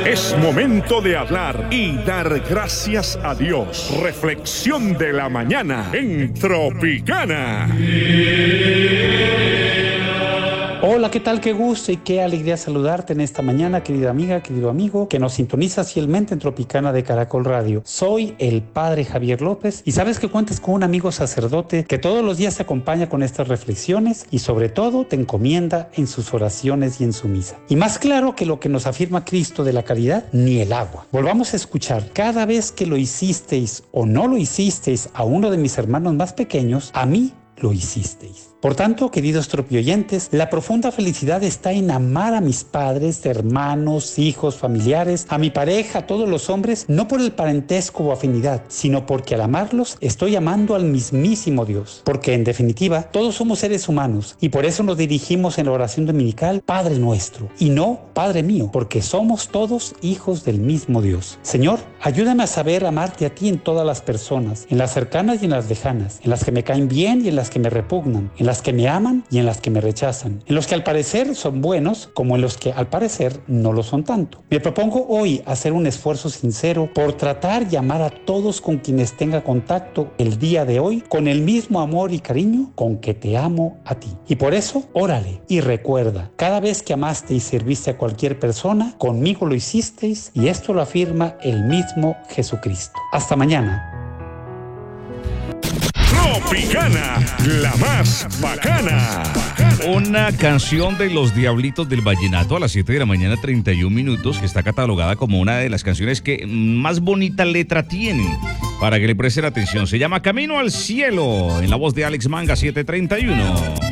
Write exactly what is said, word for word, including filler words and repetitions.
Es momento de hablar y dar gracias a Dios. Reflexión de la mañana en Tropicana. Hola, ¿qué tal? Qué gusto y qué alegría saludarte en esta mañana, querida amiga, querido amigo, que nos sintonizas fielmente en Tropicana de Caracol Radio. Soy el Padre Javier López y sabes que cuentas con un amigo sacerdote que todos los días te acompaña con estas reflexiones y sobre todo te encomienda en sus oraciones y en su misa. Y más claro que lo que nos afirma Cristo de la caridad, ni el agua. Volvamos a escuchar: cada vez que lo hicisteis o no lo hicisteis a uno de mis hermanos más pequeños, a mí lo hicisteis. Por tanto, queridos tropioyentes, la profunda felicidad está en amar a mis padres, hermanos, hijos, familiares, a mi pareja, a todos los hombres, no por el parentesco o afinidad, sino porque al amarlos estoy amando al mismísimo Dios. Porque en definitiva, todos somos seres humanos y por eso nos dirigimos en la oración dominical Padre Nuestro y no Padre Mío, porque somos todos hijos del mismo Dios. Señor, ayúdame a saber amarte a ti en todas las personas, en las cercanas y en las lejanas, en las que me caen bien y en las que me repugnan, en las que me aman y en las que me rechazan, en los que al parecer son buenos como en los que al parecer no lo son tanto. Me propongo hoy hacer un esfuerzo sincero por tratar y amar a todos con quienes tenga contacto el día de hoy con el mismo amor y cariño con que te amo a ti. Y por eso, órale y recuerda, cada vez que amaste y serviste a cualquier persona, conmigo lo hicisteis, y esto lo afirma el mismo Jesucristo. Hasta mañana. Tropicana, la más bacana. Una canción de Los Diablitos del Vallenato a las siete de la mañana, treinta y un minutos, que está catalogada como una de las canciones que más bonita letra tiene, para que le presten atención. Se llama Camino al Cielo, en la voz de Alex Manga, siete treinta y uno.